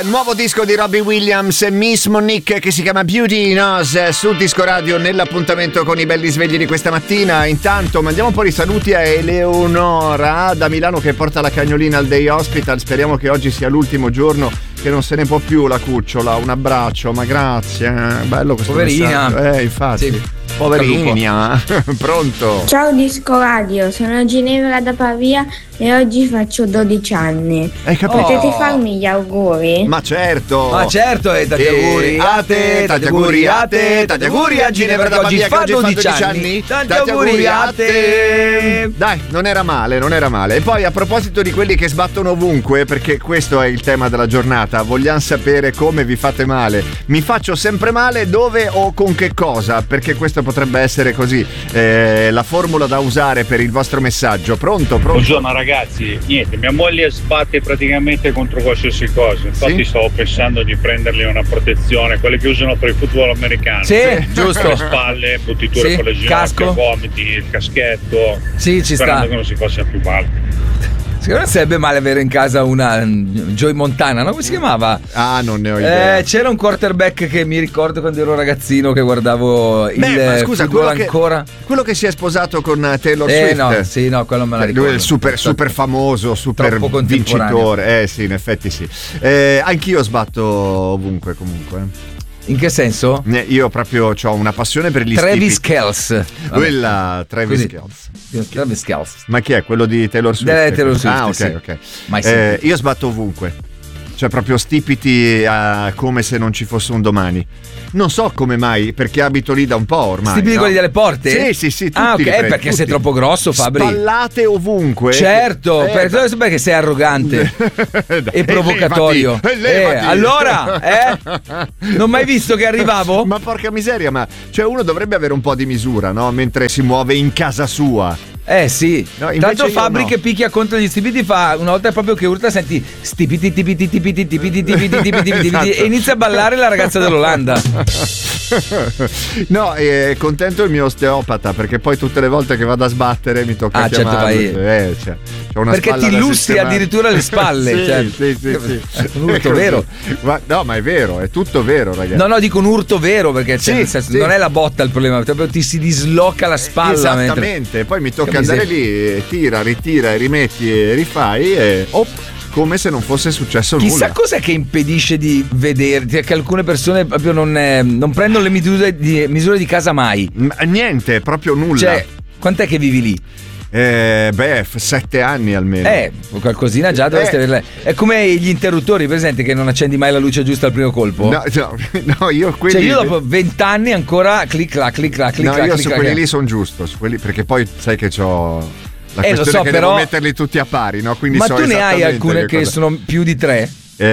Nuovo disco di Robbie Williams, Miss Monique, che si chiama Beauty in Us, su Disco Radio nell'appuntamento con i belli svegli di questa mattina. Intanto mandiamo un po' di saluti a Eleonora da Milano che porta la cagnolina al Day Hospital. Speriamo che oggi sia l'ultimo giorno, che non se ne può più la cucciola. Un abbraccio, ma grazie. Bello questo poverina messaggio. Infatti. Sì. Poverina. Pronto? Ciao Disco Radio, sono Ginevra da Pavia e oggi faccio 12 anni. Hai capito? Potete farmi gli auguri? Ma certo, tanti auguri a te, tanti auguri a te, tanti auguri a Ginevra da Pavia che oggi fa 12 anni. Tanti auguri a te. Dai, non era male. E poi a proposito di quelli che sbattono ovunque, perché questo è il tema della giornata, vogliamo sapere come vi fate male. Mi faccio sempre male, dove o con che cosa? Perché questo potrebbe essere così la formula da usare per il vostro messaggio. Pronto? Buongiorno ragazzi, niente, mia moglie sbatte praticamente contro qualsiasi cosa, infatti sì? Stavo pensando di prenderle una protezione, quelle che usano per il football americano. Sì, giusto. Le spalle, bottiture con le ginocchia, vomiti, il caschetto. Sì, ci sperando sta. che non si faccia più male. Secondo me sarebbe male avere in casa una Joy Montana, no? Come si chiamava? Non ne ho idea. C'era un quarterback che mi ricordo quando ero ragazzino che guardavo il football ancora. Quello che si è sposato con Taylor Swift. No, quello me la ricordo. Lui è super famoso, super vincitore. Sì, in effetti sì. Anch'io sbatto ovunque comunque. In che senso? Io proprio ho una passione per gli Travis Kelce. Quella Travis Kelce. Ma chi è? Quello di Taylor Swift? Taylor Swift. Ah, ok, sì. Ok. Io sbatto ovunque. Cioè proprio stipiti come se non ci fosse un domani. Non so come mai, perché abito lì da un po' ormai. Stipiti quelli delle porte? Sì, tutti. Perché tutti. sei troppo grosso, Fabri. Spallate ovunque. Certo, perché sei arrogante e provocatorio. Allora, non mai visto che arrivavo? Ma porca miseria, cioè uno dovrebbe avere un po' di misura, no? Mentre si muove in casa sua. Sì. No, tanto Fabri che picchia contro gli stipiti fa una volta proprio che urta, senti stipiti e inizia a ballare la ragazza dell'Olanda. No, è contento il mio osteopata, perché poi tutte le volte che vado a sbattere mi tocca chiamarlo. C'è una perché ti illustri addirittura le spalle. Sì. È un urto vero. Ma è vero, è tutto vero, ragazzi. No, dico un urto vero, perché non è la botta il problema, proprio ti si disloca la spalla. Esattamente, poi mi tocca andare lì, tira, ritira, rimetti e rifai e come se non fosse successo nulla. Chissà cos'è che impedisce di vederti, che alcune persone proprio non prendono le misure di casa mai. Niente, proprio nulla. Cioè, quant'è che vivi lì? 7 anni almeno. Qualcosina già dovresti averla. È come gli interruttori, presente che non accendi mai la luce giusta al primo colpo? No, io quelli. Cioè io dopo 20 anni ancora clic clac. No, io su quelli lì sono giusto, su quelli, perché poi sai che c'ho la questione lo so, che però devo metterli tutti a pari, no? Quindi ma tu ne hai alcune che sono più di 3?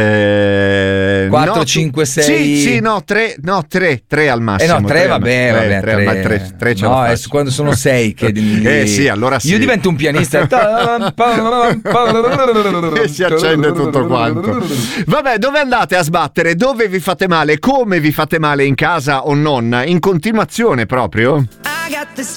4, 5, 6. Sì, no, 3 al massimo. 3 vabbè. 3 ce no, è quando sono 6 che sì, allora sì. Io divento un pianista e si accende tutto quanto. Vabbè, dove andate a sbattere? Dove vi fate male? Come vi fate male, in casa o non? In continuazione proprio? I got this